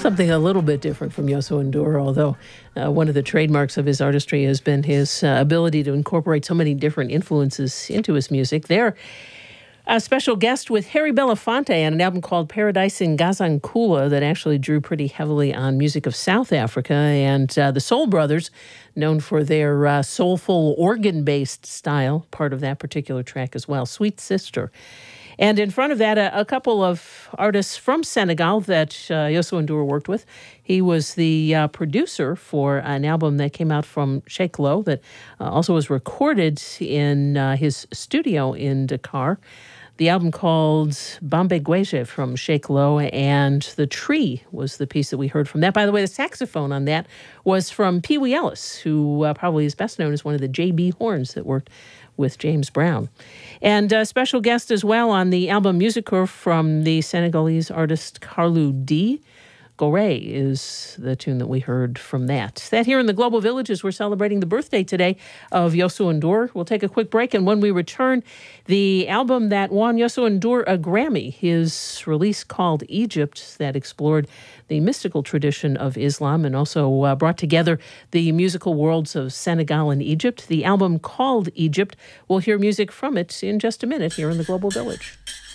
something a little bit different from Youssou N'Dour, although one of the trademarks of his artistry has been his ability to incorporate so many different influences into his music. They're a special guest with Harry Belafonte on an album called Paradise in Gazankula that actually drew pretty heavily on music of South Africa. And the Soul Brothers, known for their soulful organ-based style, part of that particular track as well, Sweet Sister. And in front of that, a couple of artists from Senegal that Youssou N'Dour worked with. He was the producer for an album that came out from Sheikh Lo that also was recorded in his studio in Dakar. The album called Bambe Gweje from Sheikh Lo, and The Tree was the piece that we heard from that. By the way, the saxophone on that was from Pee Wee Ellis, who probably is best known as one of the J.B. Horns that worked with James Brown. And a special guest as well on the album Musicour from the Senegalese artist Carlou D. Gore is the tune that we heard from that. That here in the Global Village as we're celebrating the birthday today of Youssou N'Dour. We'll take a quick break, and when we return, the album that won Youssou N'Dour a Grammy, his release called Egypt, that explored the mystical tradition of Islam and also brought together the musical worlds of Senegal and Egypt. The album called Egypt. We'll hear music from it in just a minute here in the Global Village.